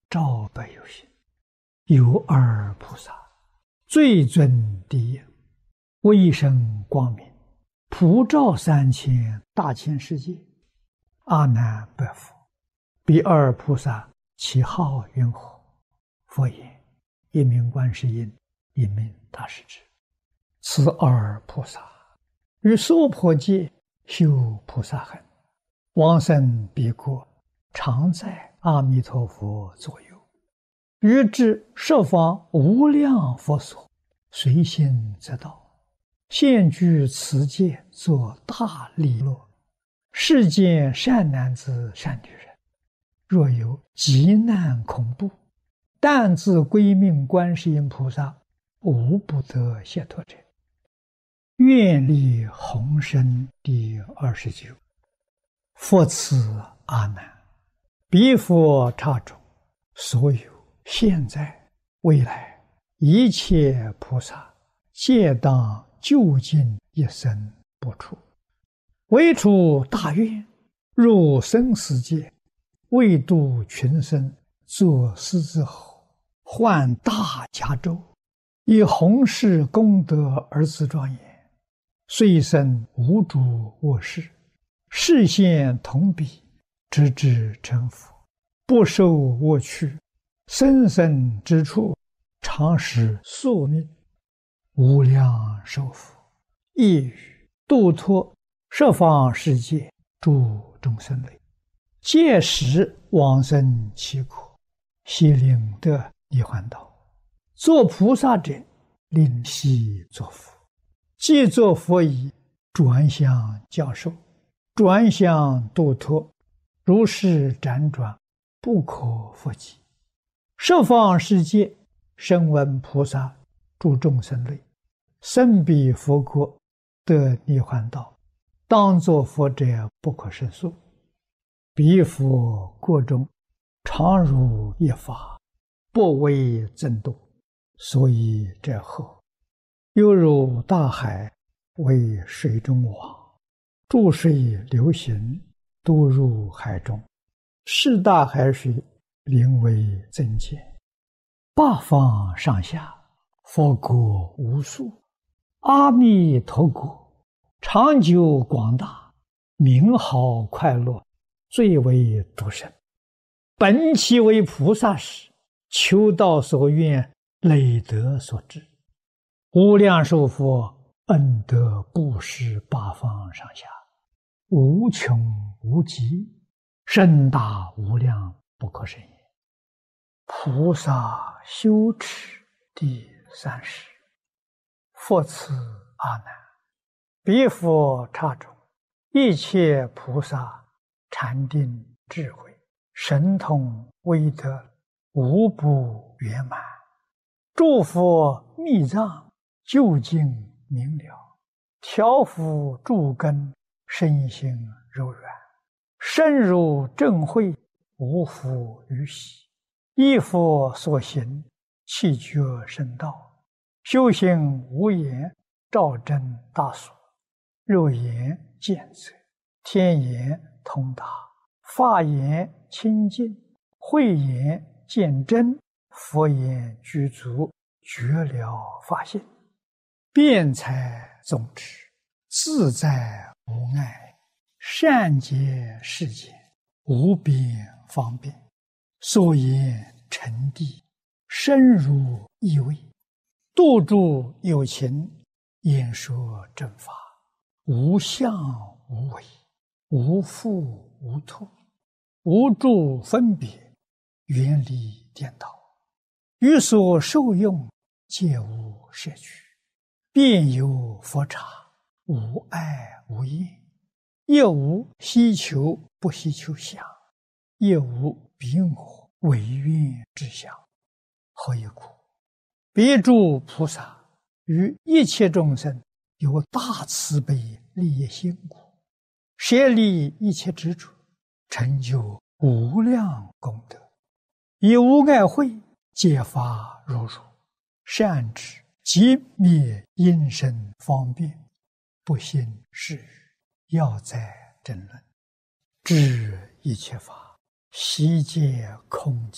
照百有行，有二菩萨，最尊第一，威声光明，普照3000大千世界。阿难白佛：彼二菩萨其号云何？佛言：一名观世音，一名大势至。此二菩萨于娑婆界修菩萨行，往生彼国，常在阿弥陀佛左右，于至十方无量佛所，随心则到，现居此界，作大利乐。世间善男子善女人，若有急难恐怖，但自归命观世音菩萨，无不得解脱者。愿力宏深第29。佛赐阿难：彼佛刹中，所有现在未来一切菩萨，皆当究竟一生不出，唯出大愿，入生死界，为度群生，作狮子吼，唤大迦州，以弘誓功德而自庄严。虽生无诸恶事，示现同彼，直至成佛，不受恶趣，生生之处，常使宿命，无量寿福，一语度脱十方世界诸众生类，届时往生其国，悉令得涅槃道。作菩萨者，令悉作佛。既作佛已，转向教授，转向度脱，如是辗转，不可复计。十方世界声闻菩萨诸众生类，生彼佛国，得涅槃道，当作佛者不可胜数。彼佛国中，常如一法，不为增度，所以者后，犹如大海为水中网，注水流行，都入海中，是大海水名为增减。八方上下，佛国无数，阿弥陀国长久广大，名好快乐，最为殊胜。本其为菩萨时，求道所愿，累德所致，无量寿佛恩德布施八方上下，无穷无极，深大无量，不可胜也。菩萨修持第30。佛赐阿难：彼佛刹中，一切菩萨禅定智慧神通威德，无不圆满。诸佛密藏究竟明了，调伏诸根，身心柔软，深入正慧，无复于喜。依佛所行，气觉深道，修行无言，照真大所，肉眼见则，天眼通达，法眼清净，慧眼见真，佛眼具足，觉了法性，辩才宗旨，自在无碍，善解世间，无边方便，所言成谛，深入意味，度诸有情，演说正法，无相无为，无复无脱，无诸分别，远离颠倒，于所受用，皆无摄取，遍有佛刹，无碍无厌，亦无希求不希求相，亦无彼我违愿之相。何以故？彼诸菩萨于一切众生有大慈悲利益心故，舍离一切执着，成就无量功德，以无碍慧解发如如，善知即灭因身方便，不信是语，要在争论，知一切法悉皆空寂，